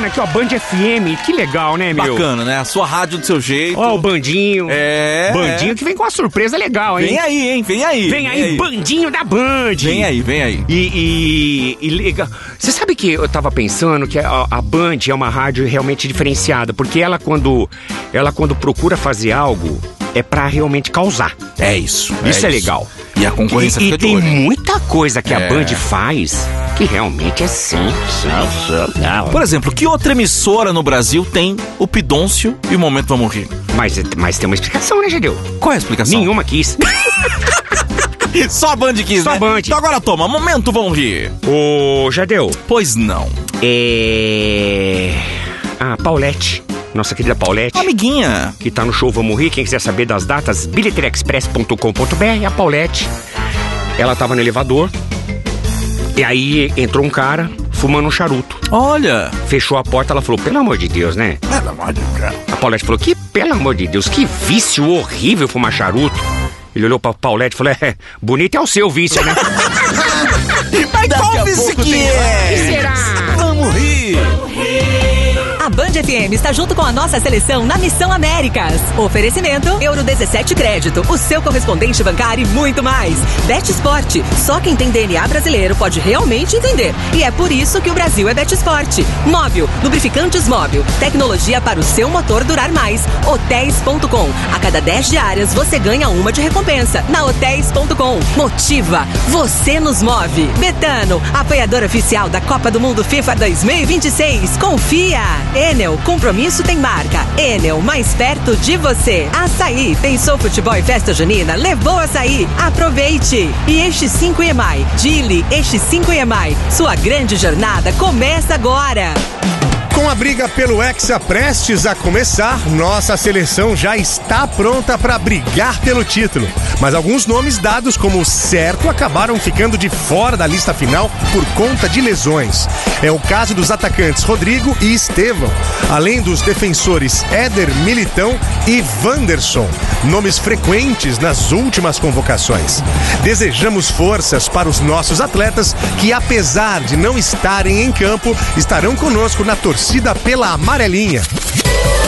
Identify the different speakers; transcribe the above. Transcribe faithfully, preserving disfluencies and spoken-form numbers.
Speaker 1: bacana aqui, ó, Band F M, que legal, né, meu?
Speaker 2: Bacana, né? A sua rádio do seu jeito.
Speaker 1: Ó, o Bandinho.
Speaker 2: É.
Speaker 1: Bandinho
Speaker 2: é.
Speaker 1: que vem com uma surpresa legal, hein?
Speaker 2: Vem aí, hein? Vem aí.
Speaker 1: Vem aí, aí. Bandinho da Band.
Speaker 2: Vem aí, vem aí.
Speaker 1: E, e, e legal. Você sabe que eu tava pensando que a, a Band é uma rádio realmente diferenciada, porque ela quando, ela quando procura fazer algo, é pra realmente causar.
Speaker 2: É isso.
Speaker 1: Isso é,
Speaker 2: é isso.
Speaker 1: legal.
Speaker 2: E a concorrência
Speaker 1: E,
Speaker 2: fica
Speaker 1: e
Speaker 2: de
Speaker 1: tem
Speaker 2: olho.
Speaker 1: muita coisa que
Speaker 2: É.
Speaker 1: a Band faz que realmente é sensacional.
Speaker 2: Por exemplo, que outra emissora no Brasil tem o Pidoncio e o Momento Vamos Rir?
Speaker 1: Mas, mas tem uma explicação, né, Gedeu?
Speaker 2: Qual é a explicação?
Speaker 1: Nenhuma quis.
Speaker 2: Só a Band quis,
Speaker 1: Só
Speaker 2: né?
Speaker 1: a Band.
Speaker 2: Então agora toma, Momento Vamos Rir.
Speaker 1: Ô, Jadeu.
Speaker 2: Pois não.
Speaker 1: É... Ah, Paulette. Nossa querida Paulette.
Speaker 2: Amiguinha.
Speaker 1: Que tá no show Vamos Rir. Quem quiser saber das datas, bilheteria express ponto com ponto b r. A Paulette, ela tava no elevador. E aí entrou um cara fumando um charuto.
Speaker 2: Olha.
Speaker 1: Fechou a porta, ela falou, pelo amor de Deus, né?
Speaker 2: Pelo amor de Deus.
Speaker 1: A Paulette falou, que pelo amor de Deus, que vício horrível fumar charuto. Ele olhou pra Paulette e falou, é, bonito é o seu vício, né?
Speaker 2: Mas qual vício que é?
Speaker 1: Que será?
Speaker 2: Vamos rir.
Speaker 3: A Band F M está junto com a nossa seleção na Missão Américas. Oferecimento Euro dezessete Crédito, o seu correspondente bancário e muito mais. Bet Sport, só quem tem D N A brasileiro pode realmente entender. E é por isso que o Brasil é Bet Sport. Móvel, lubrificantes Móvel, tecnologia para o seu motor durar mais. hotéis ponto com, a cada dez diárias você ganha uma de recompensa. Na hotéis ponto com, motiva, você nos move. Betano, apoiador oficial da Copa do Mundo FIFA dois mil e vinte e seis. Confia. Enel, compromisso tem marca. Enel, mais perto de você. Açaí, pensou futebol e festa junina? Levou açaí. Aproveite. E Eixo cinco E M I. Dili, Eixo cinco E M I. Sua grande jornada começa agora.
Speaker 4: Com a briga pelo Hexa prestes a começar, nossa seleção já está pronta para brigar pelo título. Mas alguns nomes dados como certo acabaram ficando de fora da lista final por conta de lesões. É o caso dos atacantes Rodrigo e Estevão, além dos defensores Éder Militão e Wanderson, nomes frequentes nas últimas convocações. Desejamos forças para os nossos atletas que, apesar de não estarem em campo, estarão conosco na torcida pela amarelinha.